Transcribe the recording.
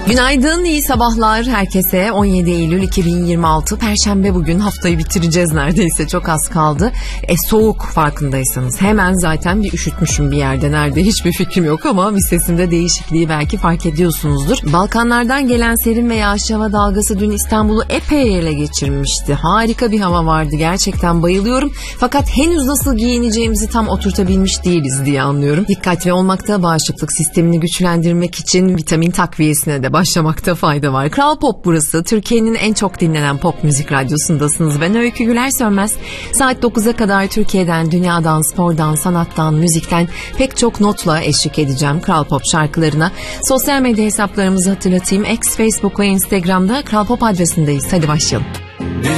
Günaydın, iyi sabahlar herkese. 17 Eylül 2026 Perşembe, bugün haftayı bitireceğiz neredeyse, çok az kaldı. Soğuk, farkındaysanız. Hemen zaten bir üşütmüşüm bir yerde, nerede hiçbir fikrim yok ama bir sesimde değişikliği belki fark ediyorsunuzdur. Balkanlardan gelen serin ve yağış hava dalgası dün İstanbul'u epey ele geçirmişti. Harika bir hava vardı, gerçekten bayılıyorum. Fakat henüz nasıl giyineceğimizi tam oturtabilmiş değiliz diye anlıyorum. Dikkatli olmakta, bağışıklık sistemini güçlendirmek için vitamin takviyesine de başlamakta fayda var. Kral Pop burası. Türkiye'nin en çok dinlenen pop müzik radyosundasınız. Ben Öykü Güler Sönmez. Saat 9'a kadar Türkiye'den, dünyadan, spordan, sanattan, müzikten pek çok notla eşlik edeceğim Kral Pop şarkılarına. Sosyal medya hesaplarımızı hatırlatayım. X, Facebook ve Instagram'da Kral Pop adresindeyiz. Hadi başlayalım.